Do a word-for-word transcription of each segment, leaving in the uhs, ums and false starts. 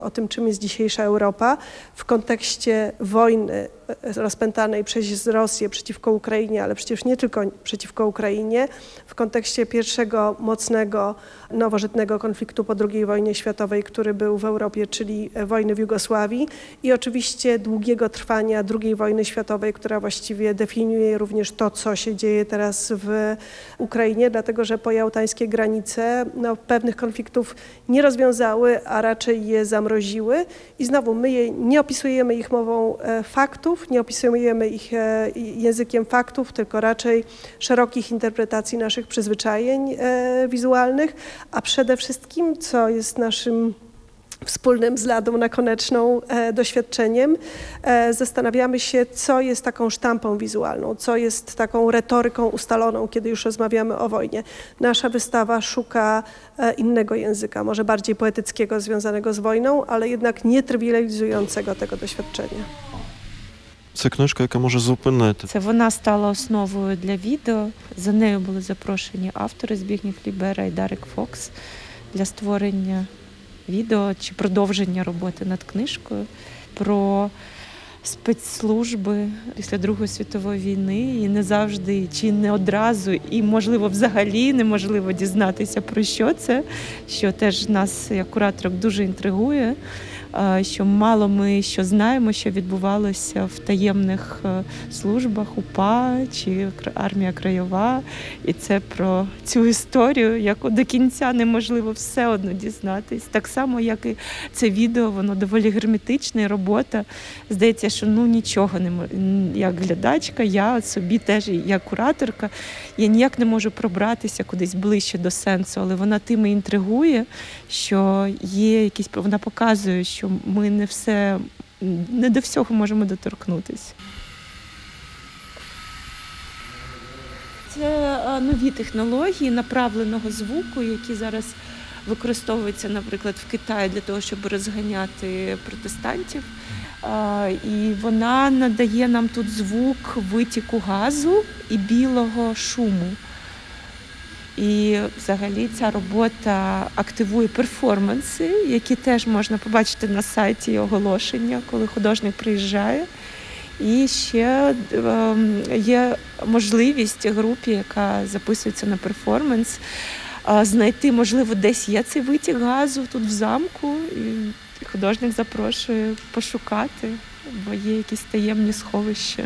o tym, czym jest dzisiejsza Europa w kontekście wojny rozpętanej przez Rosję przeciwko Ukrainie, ale przecież nie tylko przeciwko Ukrainie, w kontekście pierwszego mocnego, nowożytnego konfliktu po drugiej wojnie światowej, który był w Europie, czyli wojny w Jugosławii i oczywiście długiego trwania drugiej wojny światowej, która właściwie definiuje również to, co się dzieje teraz w Ukrainie, dlatego że pojałtańskie granice no, pewnych konfliktów nie rozwiązały, a raczej je zamroziły i znowu my je, nie opisujemy ich mową e, faktów, nie opisujemy ich e, językiem faktów, tylko raczej szerokich interpretacji naszych przyzwyczajeń e, wizualnych, a przede wszystkim, co jest naszym wspólnym z Ladą Nakoneczną e, doświadczeniem, e, zastanawiamy się, co jest taką sztampą wizualną, co jest taką retoryką ustaloną, kiedy już rozmawiamy o wojnie. Nasza wystawa szuka e, innego języka, może bardziej poetyckiego, związanego z wojną, ale jednak nie trywializującego tego doświadczenia. Це книжка, яка може зупинити. Це вона стала основою для відео. За нею були запрошені автори Збігнєв Лібера і Дарек Фокс для створення відео чи продовження роботи над книжкою про спецслужби після Другої світової війни. І не завжди, чи не одразу, і, можливо, взагалі неможливо дізнатися, про що це, що теж нас, як кураторок, дуже інтригує, що мало ми що знаємо, що відбувалося в таємних службах УПА чи Армія Краєва. І це про цю історію, яку до кінця неможливо все одно дізнатись. Так само, як і це відео, воно доволі герметичне, робота. Здається, що ну нічого не можу. Як глядачка, я собі теж, як кураторка, я ніяк не можу пробратися кудись ближче до сенсу, але вона тим і інтригує, що є якісь, вона показує, що ми не все, не до всього можемо доторкнутися. Це нові технології направленого звуку, які зараз використовуються, наприклад, в Китаї для того, щоб розганяти протестантів. І вона надає нам тут звук витіку газу і білого шуму. І взагалі ця робота активує перформанси, які теж можна побачити на сайті оголошення, коли художник приїжджає. І ще е, є можливість групі, яка записується на перформанс, е, знайти, можливо, десь є цей витік газу тут в замку. І художник запрошує пошукати, бо є якісь таємні сховища.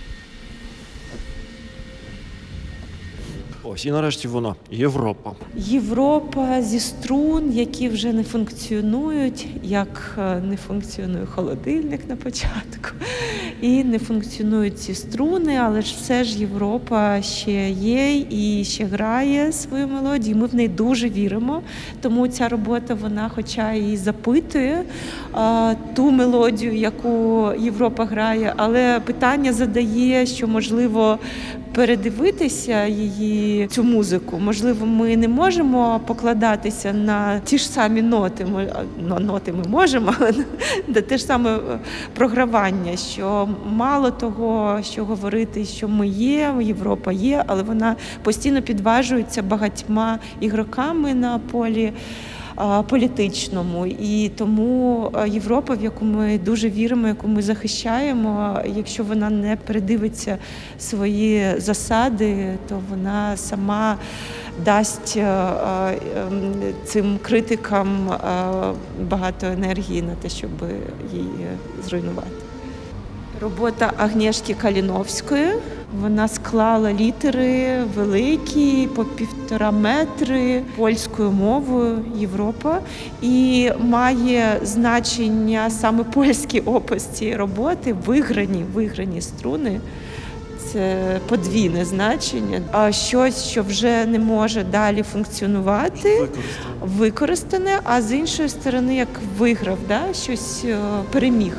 Ось, і нарешті вона, Європа. Європа зі струн, які вже не функціонують, як не функціонує холодильник на початку, і не функціонують ці струни, але ж все ж Європа ще є і ще грає свою мелодію, ми в неї дуже віримо, тому ця робота, вона хоча і запитує а, ту мелодію, яку Європа грає, але питання задає, що, можливо, передивитися її, цю музику. Можливо, ми не можемо покладатися на ті ж самі ноти. Ну, ноти ми можемо, але на те ж саме програвання, що мало того, що говорити, що ми є, Європа є, але вона постійно підважується багатьма ігроками на полі політичному. І тому Європа, в яку ми дуже віримо, яку ми захищаємо, якщо вона не передивиться свої засади, то вона сама дасть цим критикам багато енергії на те, щоб її зруйнувати. Робота Агнєшки Каліновської. Вона склала літери великі, по півтора метри, польською мовою «Європа». І має значення саме польський опис цієї роботи, виграні, виграні струни. Це подвійне значення. А щось, що вже не може далі функціонувати, використане, використане, а з іншої сторони, як виграв, да? Щось переміг.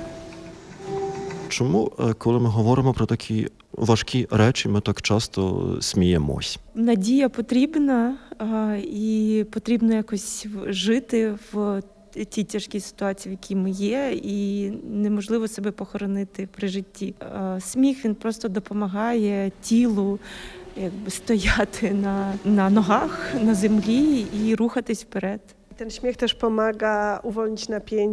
Чому, коли ми говоримо про такі важкі речі, ми так часто сміємось? Надія потрібна, і потрібно якось жити в тій тяжкій ситуації, в якій ми є, і неможливо себе похоронити при житті. Сміх, він просто допомагає тілу якби стояти на, на ногах, на землі і рухатись вперед. Ten śmiech też pomaga uwolnić napięcie.